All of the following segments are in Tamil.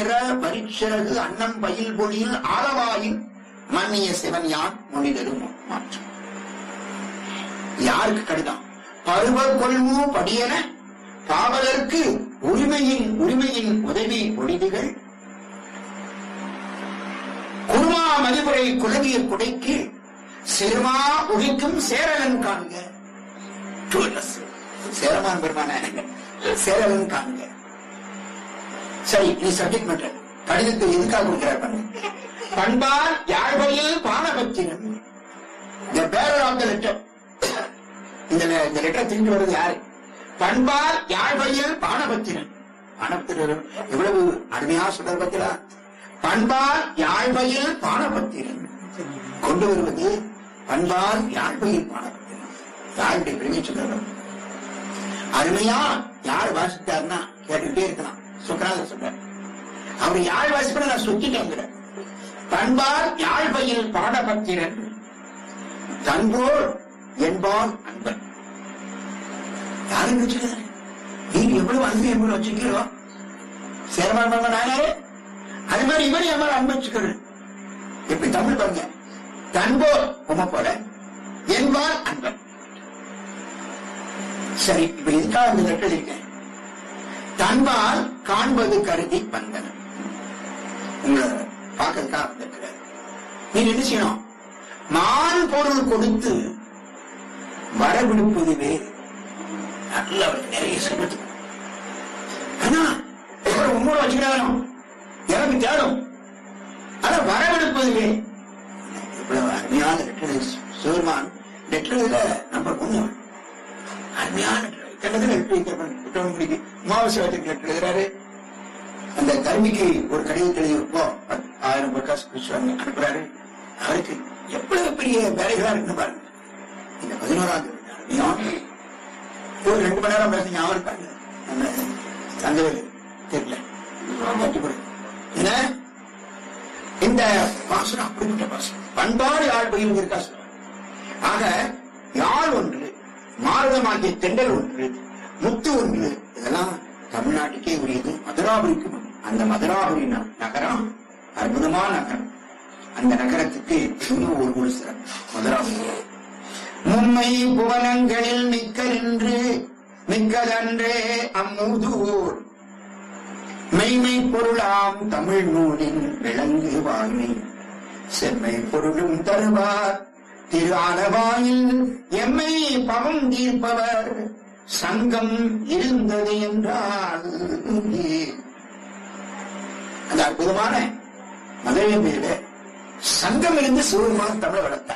நிற பரிச்சிறகு அன்னம் பயில் பொழியில் ஆலவாயில் மன்னிய சிவன் யான் மொழிதரும் மாற்றம். யாருக்கு கடிதம்? பருவ கொள்வு படியன பாவலருக்கு உரிமையின் உதவி ஒழிதிகள் குருமா மதிமுறை குலவிய குடைக்கு சிறுமா ஒழிக்கும் சேரலன் காண்க. சேரமான் பெருமான சேரலன் காண்க. சரி, நீ சப்ஜெக்ட் பண்ற கடிதத்தை எதுக்காக கொடுக்கிறார்? பண்பால் யாழ்வையில் பானபத்திரன். The bearer of the letter. இந்த லெட்டர் திரும்பி வருவது யாரு? பண்பால் யாழ்வையில் பானபத்திரன். பானபத்திரன் எவ்வளவு அருமையா சொல்ற பத்திரா. பண்பால் யாழ்வையில் பானபத்திரன் கொண்டு வருவது பண்பால் யாழ்வையில் பானபத்திரன். யாருடைய பெருமை சொல்ற அருமையா யார் வாசித்தார்னா கேட்டுக்கிட்டே இருக்கலாம். சுக்கராக சொல்றார். அவர் யாழ் வாசிப்பட நான் சுத்திட்டேன். பண்பால் யாழ்வையில் பாடபத்திரன் தன்போல் என்பால் அன்பன். யாரும் வச்சுக்கிறாரு? நீங்க எவ்வளவு அன்பு எவ்வளவு வச்சுக்கிறோம்? சேரமான் நாயாரு அது மாதிரி இவரு எவ்வளவு அன்பு வச்சுக்கிறது. எப்படி தமிழ் பாருங்க. தன்போல் உம போல என்பால் அன்பன். சரி, இப்ப இதுக்காக அந்த லெட்டர் இருக்கேன். தன்பால் காண்பது கருதி வந்தன. உங்களை பார்க்கறதுக்காக நீங்க என்ன செய்யணும்? மான் பொருள் கொடுத்து வரவிடுப்பது வேறு. நல்ல அவருக்கு நிறைய சொல்றது. ஆனா உங்களோட வச்சுக்கணும் எனக்கு தேடும். ஆனா வரவிடுப்பது வேறு. இவ்வளவு அருமையான லெட்டர் சிவருமான் லெட்டர்ல நம்பர் 1 அருமையான உமாவசியத்துக்கு லெட்டர் எழுதுறாரு. அந்த கர்மிக்கு ஒரு கடிதத்தை எழுதியிருப்போம் 1000 ரூபாய் அனுப்புறாரு. அவருக்கு எவ்வளவு பெரிய வேலைகளா இருக்கு பாருங்க. இந்த 11ஆம் தேதி ஒரு 2 மணி நேரம் பேச ஞாபகம் இருப்பாங்க. தங்கவேலு தெரியல இந்த பாசனம் அப்படிப்பட்ட பாசனம். பண்பாடு யாழ் பயில் இருக்கா சொல்ல. ஆக யாழ் ஒன்று, மாரதமாகிய தெண்டல் ஒன்று, முத்து ஒன்று, இதெல்லாம் தமிழ்நாட்டுக்கே உரியது. மதுராபுரிக்கு அந்த மதுராபுரி நகரம் அற்புதமான நகரம். அந்த நகரத்துக்கு ஒரு சிறப்பு மதுராபுரி. மும்மை புவனங்களில் மிக்கதன்றே அம்மூதூர் மெய்மை பொருளாம் தமிழ் நூலின் விளங்கு வாய்மை செம்மை பொருளும் தருவார் திரு ஆலவாயில் எம்மை பவம் தீர்ப்பவர் சங்கம் இருந்தது என்றால். அந்த அற்புதமான மதுரை பேரில சங்கம் இருந்து சிவபெருமான் தமிழை வளர்த்தார்.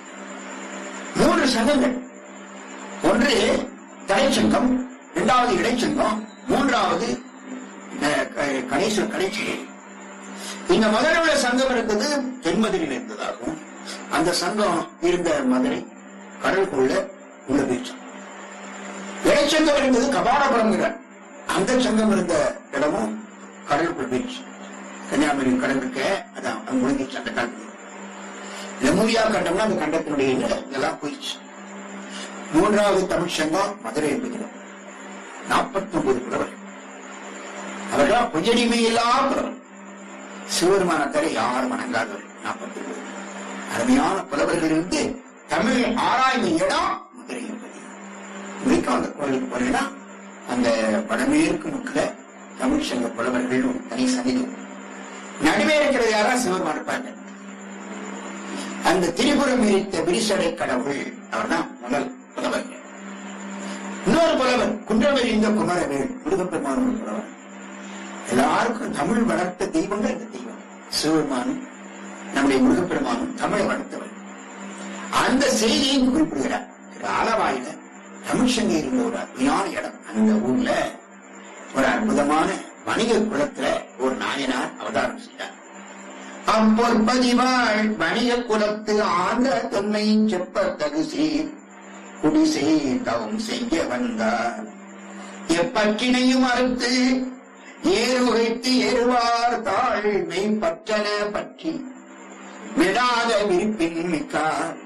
3 சங்கங்கள். ஒன்று தலைச்சங்கம், 2வது இடைச்சங்கம், 3வது கணேஸ்வர கடைச்சங்கம். இந்த மதுரை உள்ள சங்கம் இருந்தது தென்மதுரையில் இருந்ததாகவும், அந்த சங்கம் இருந்த மதுரை கடலுக்குள்ள உள்ள பீச். இடைச்சங்கம் இருந்தது கபாடபுரம். அந்த சங்கம் இருந்த இடமும் கடலுக்குள்ள பீச். கன்னியாகுமரி கடல் இருக்க அதான் முடிஞ்சிச்சு. அந்த காலத்துல லெமூரியா கண்டம்னா அந்த கண்டத்தினுடைய இதெல்லாம் போயிடுச்சு. 3வது தமிழ் சங்கம் மதுரை இருக்கிறோம். 49 புலவர். அவர்கள் பொய்யடிமையில்லா புலவர். சிவபெருமான தவிர யாரும் வணங்காதவர் 49 அருமையான புலவர்கள் இருந்து தமிழ் ஆராய்ந்த இடம் மதுரை என்பது. முடிக்கும் அந்த கோயிலுக்கு போனீங்கன்னா அந்த வடமேற்கு முக்கில தமிழ் சங்க புலவர்கள் தனி சன்னிதி. நடுவே இருக்கிறது யாரா சிவபெருமான் இருப்பாங்க. அந்த திரிபுரம் எரித்த விரிசடை கடவுள் அவர் தான் முதல் புலவர். இன்னொரு புலவர் குன்றவெறிந்த குமரவேல் முருகப்பெருமான புலவர். எல்லாருக்கும் தமிழ் வளர்த்த தெய்வங்கள் இந்த தெய்வம் சிவபெருமானும் நம்முடைய முருகப்பெருமானும் தமிழை வளர்த்தவர். அந்த செய்தியை குறிப்பிடுகிறார். ஆலவாயில தமிழ் சங்க இருந்த ஒரு அருமையான இடம். அந்த ஊர்ல ஒரு அற்புதமான வணிக குலத்துல ஒரு நாயனார் அவதாரம் செய்தார். அப்பொற்பதிவாள் வணிக குலத்து ஆந்த தொன்மை செப்ப தகுசீர் குடிசை தவம் செய்ய வந்தார். எப்பற்றினையும் அறுத்து ஏறுகைத்து ஏறுவார் தாழ்மை பற்றன பற்றி விடாத விருப்பின் மிக்கார்.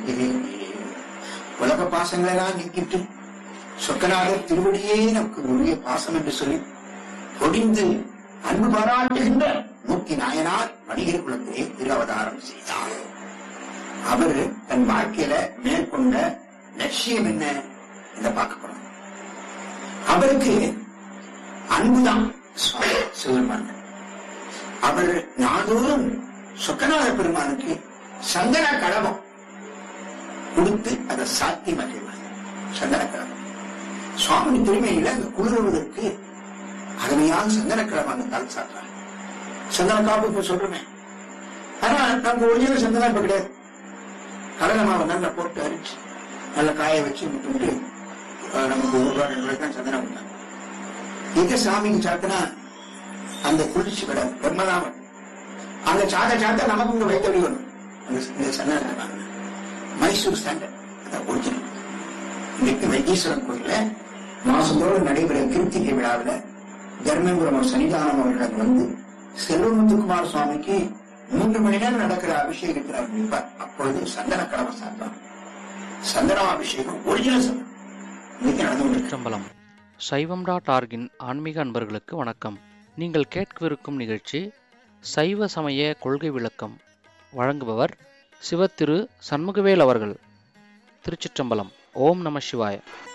உலக பாசங்களெல்லாம் நீக்கிட்டு சொக்கநாதர் திருவடியே நமக்கு உரிய பாசம் என்று சொல்லி பொடிந்து அன்பு பாராட்டுகின்ற மூர்த்தி நாயனார் வணிகர் குலத்திலே திரு அவதாரம் செய்தார். அவர் தன் வாழ்க்கையில மேற்கொண்ட லட்சியம் என்ன இதை பார்க்கப்படும். அவருக்கு அன்புதான் சிவபெருமான். அவர் நாள்தோறும் சொக்கநாத பெருமானுக்கு சந்தன கடகம் கொடுத்து அதை சாத்தி மகிழ்வார். சந்தன கடகம் சுவாமி திருமையில அந்த குளிர்வதற்கு அருமையான சந்தன கடகம் அந்த கால் சாப்பிட்டார். சந்தன காப்பு இப்ப சொல்றேன். ஆனா நமக்கு ஒரிஜினல் சந்தனம் இப்ப கிடையாது. கடலை மாவை நல்லா போட்டு அரிச்சு நல்லா காய வச்சு விட்டு நமக்கு 1 ரூபாய் 2 ரூபாய்க்கு தான் சந்தனம் கொடுத்தாங்க. எங்க சாமிக்கு சாத்தினா அந்த குளிர்ச்சி கிடையாது. பிரம்மதாமன் அந்த சாத்த நமக்கு இங்க வைத்தபடி வரும். அந்த சந்தனம் மைசூர் ஸ்டாண்டர்ட் ஒரிஜினல். இன்னைக்கு வைத்தீஸ்வரன் கோயில மாசத்தோடு நடைபெற கிருத்திகை விழாவில் தர்மபுரம் சன்னிதானம் அவர்கள் வந்து செல்வமுத்துக்குமார் சுவாமிக்கு 3 மணி நேரம் நடக்கிற அபிஷேகத்தில் அறிவிப்பார். அப்பொழுது சந்தன கடமை சாப்பிட்டார். சந்தனாபிஷேகம் ஒரிஜினல் சந்தனம் இன்னைக்கு நடந்து கொண்டிருக்கிறோம். சைவம்.org-இன் ஆன்மீக அன்பர்களுக்கு வணக்கம். நீங்கள் கேட்கவிருக்கும் நிகழ்ச்சி சைவ சமய கொள்கை விளக்கம். வழங்குபவர் சிவத்திரு சண்முகவேல் அவர்கள். திருச்சிற்றம்பலம். ஓம் நம சிவாய.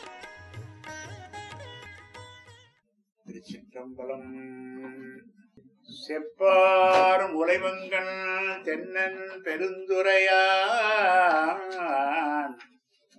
திருச்சிற்றம்பலம். செப்பார் முலைவங்கன் தென்னன் பெருந்துரையான்